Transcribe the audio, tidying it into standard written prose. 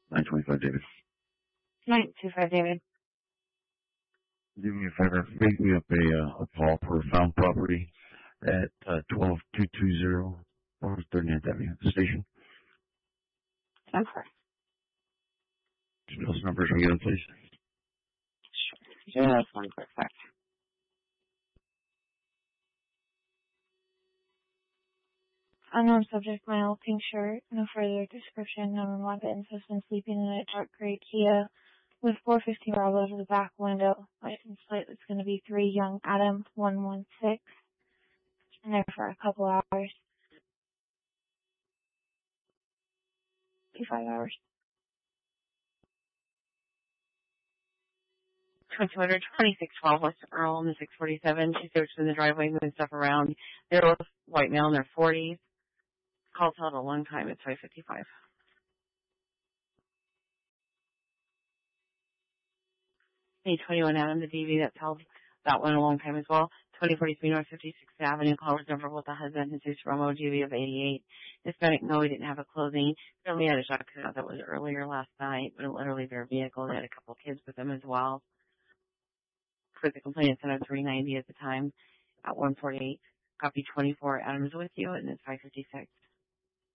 925 David. 925 David. Do me a favor, make me up a call for found property at 12220 North 39th Avenue, the station. Okay. Those numbers again, please. Sure. Just one quick sec. Unknown subject, male, pink shirt, no further description, known weapons, has been sleeping in a dark gray Kia with 450 Bravo to the back window. License plate is going to be 3 Young Adam 116. Been there for a couple hours. 55 hours. 2200 2612 West Earl in the 647. She searched in the driveway, moving stuff around. They're both white male in their 40s. Call's held a long time. It's 555. 21 Adam, the DV that's held that one a long time as well. 2043 North 56th Avenue. Call was number with the husband, Jesus Romo, DV of 88. Hispanic, no, he didn't have a clothing. He only had a shotgun that was earlier last night, but literally their vehicle. They had a couple of kids with them as well. For the complaint, it's at 390 at the time at 148. Copy 24. Adam's with you, and it's 556.